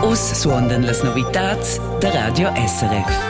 Focus suondan las novitats der Radio SRF.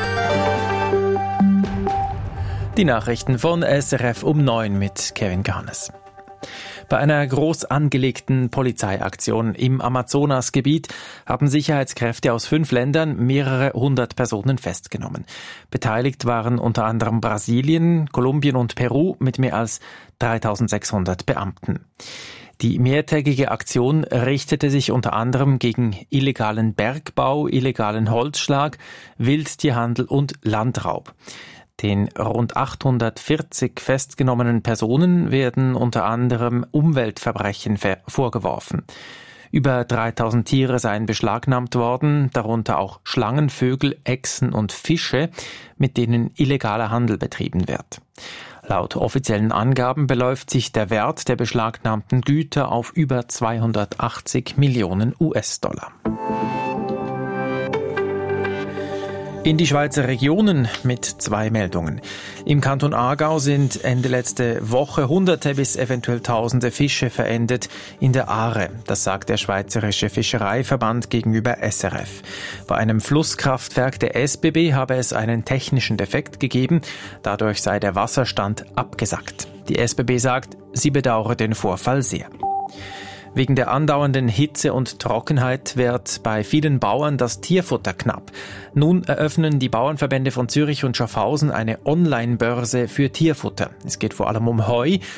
Die Nachrichten von SRF um 9 mit Kevin Garnes. Bei einer groß angelegten Polizeiaktion im Amazonasgebiet haben Sicherheitskräfte aus 5 Ländern mehrere 100 Personen festgenommen. Beteiligt waren unter anderem Brasilien, Kolumbien und Peru mit mehr als 3600 Beamten. Die mehrtägige Aktion richtete sich unter anderem gegen illegalen Bergbau, illegalen Holzschlag, Wildtierhandel und Landraub. Den rund 840 festgenommenen Personen werden unter anderem Umweltverbrechen vorgeworfen. Über 3000 Tiere seien beschlagnahmt worden, darunter auch Schlangen, Vögel, Echsen und Fische, mit denen illegaler Handel betrieben wird. Laut offiziellen Angaben beläuft sich der Wert der beschlagnahmten Güter auf über 280 Millionen US-Dollar. In die Schweizer Regionen mit 2 Meldungen. Im Kanton Aargau sind Ende letzte Woche Hunderte bis eventuell Tausende Fische verendet in der Aare. Das sagt der Schweizerische Fischereiverband gegenüber SRF. Bei einem Flusskraftwerk der SBB habe es einen technischen Defekt gegeben. Dadurch sei der Wasserstand abgesackt. Die SBB sagt, sie bedauere den Vorfall sehr. Wegen der andauernden Hitze und Trockenheit wird bei vielen Bauern das Tierfutter knapp. Nun eröffnen die Bauernverbände von Zürich und Schaffhausen eine Online-Börse für Tierfutter. Es geht vor allem um Heu,